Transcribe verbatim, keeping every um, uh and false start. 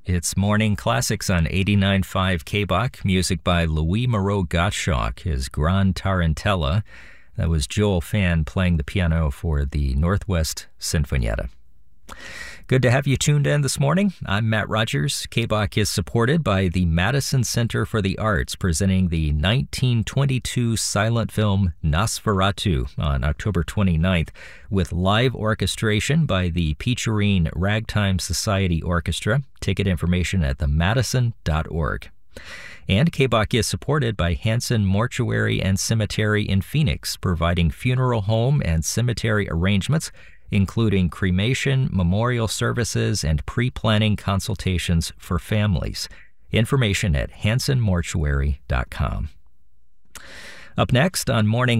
It's Morning Classics on eighty-nine point five K B O C, music by Louis Moreau Gottschalk, his Gran Tarantella. That was Joel Fan playing the piano for the Northwest Sinfonietta. Good to have you tuned in this morning. I'm Matt Rogers. K B O C is supported by the Madison Center for the Arts, presenting the nineteen twenty-two silent film Nosferatu on October twenty-ninth, with live orchestration by the Peacherine Ragtime Society Orchestra. Ticket information at the madison dot org. And K B O C is supported by Hanson Mortuary and Cemetery in Phoenix, providing funeral home and cemetery arrangements, including cremation, memorial services, and pre-planning consultations for families. Information at hanson mortuary dot com. Up next on Morning